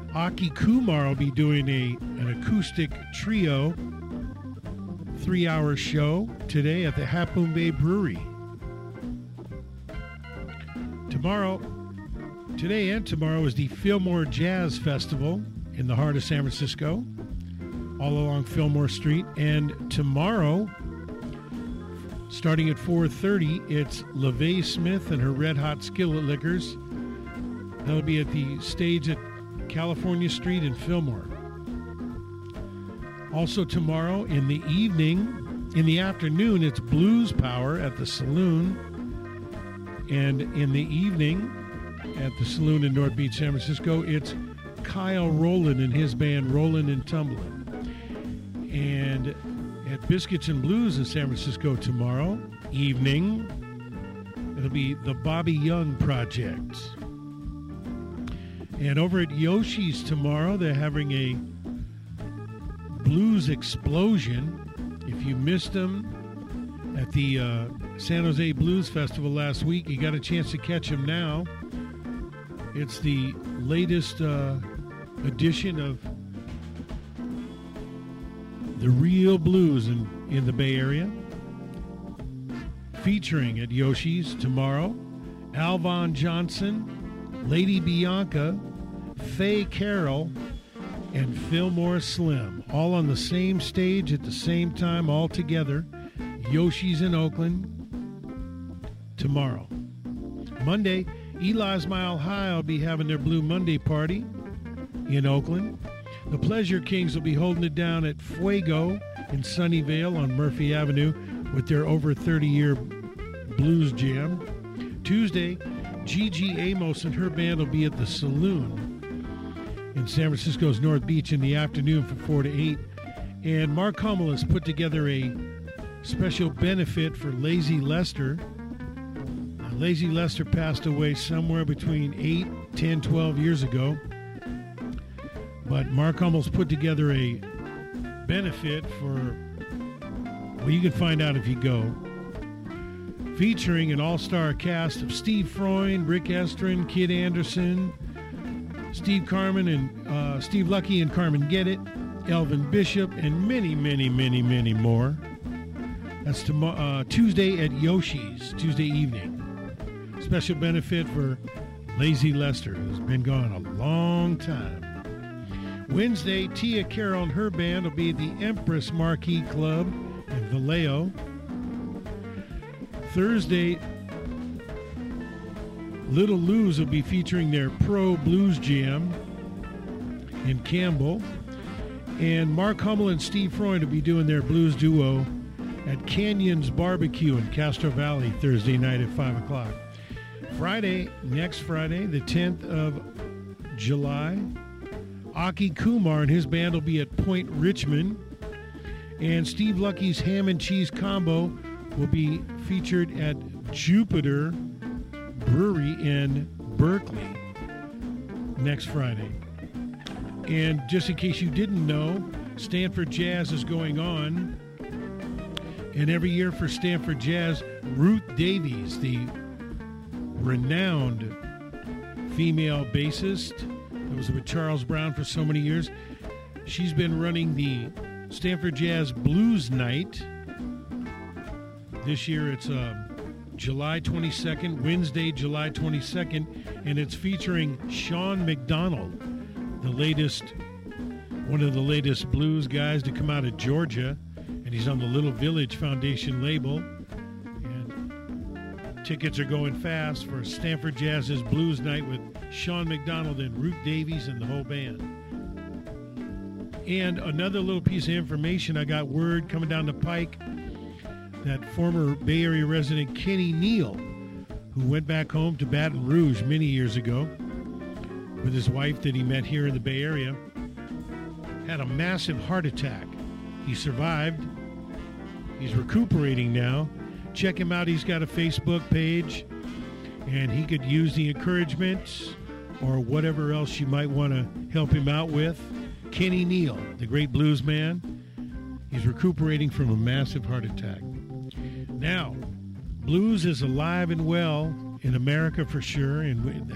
Aki Kumar will be doing an acoustic trio 3-hour show today at the Half Moon Bay Brewery. Today and tomorrow is the Fillmore Jazz Festival in the heart of San Francisco, all along Fillmore Street. And tomorrow, starting at 4:30, it's LaVey Smith and her Red Hot Skillet Liquors. That'll be at the stage at California Street in Fillmore. Also tomorrow in the afternoon, it's Blues Power at the Saloon. And in the evening at the Saloon in North Beach, San Francisco, it's Kyle Rowland and his band Rollin' and Tumblin'. And at Biscuits and Blues in San Francisco tomorrow evening, it'll be the Bobby Young Project. And over at Yoshi's tomorrow, they're having a blues explosion. If you missed them at the San Jose Blues Festival last week, you got a chance to catch them now. It's the latest edition of the real blues in the Bay Area. Featuring at Yoshi's tomorrow, Alvon Johnson, Lady Bianca, Faye Carroll, and Fillmore Slim, all on the same stage at the same time, all together. Yoshi's in Oakland tomorrow. Monday, Eli's Mile High will be having their Blue Monday party in Oakland. The Pleasure Kings will be holding it down at Fuego in Sunnyvale on Murphy Avenue with their over 30-year blues jam. Tuesday, Gigi Amos and her band will be at the Saloon in San Francisco's North Beach in the afternoon from 4 to 8. And Mark Hummel has put together a special benefit for Lazy Lester. Now, Lazy Lester passed away somewhere between 8, 10, 12 years ago. But Mark Hummel's put together a benefit for, well, you can find out if you go, featuring an all-star cast of Steve Freund, Rick Estrin, Kid Anderson, Steve Carmen and Steve Lucky and Carmen Gedit, Elvin Bishop, and many, many, many, many more. That's Tuesday at Yoshi's, Tuesday evening. Special benefit for Lazy Lester, who's been gone a long time. Wednesday, Tia Carroll and her band will be at the Empress Marquee Club in Vallejo. Thursday, Little Lou's will be featuring their Pro Blues Jam in Campbell. And Mark Hummel and Steve Freund will be doing their blues duo at Canyons Barbecue in Castro Valley Thursday night at 5 o'clock. Next Friday, the 10th of July, Aki Kumar and his band will be at Point Richmond. And Steve Lucky's Ham and Cheese Combo will be featured at Jupiter Brewery in Berkeley next Friday. And just in case you didn't know, Stanford Jazz is going on. And every year for Stanford Jazz, Ruth Davies, the renowned female bassist that was with Charles Brown for so many years, she's been running the Stanford Jazz Blues Night. This year it's July 22nd, Wednesday, July 22nd, and it's featuring Sean McDonald, one of the latest blues guys to come out of Georgia, and he's on the Little Village Foundation label. And tickets are going fast for Stanford Jazz's Blues Night with Sean McDonald and Ruth Davies and the whole band. And another little piece of information, I got word coming down the pike that former Bay Area resident Kenny Neal, who went back home to Baton Rouge many years ago with his wife that he met here in the Bay Area, had a massive heart attack. He survived. He's recuperating now. Check him out. He's got a Facebook page, and he could use the encouragement or whatever else you might want to help him out with. Kenny Neal, the great blues man. He's recuperating from a massive heart attack. Now, blues is alive and well in America for sure, and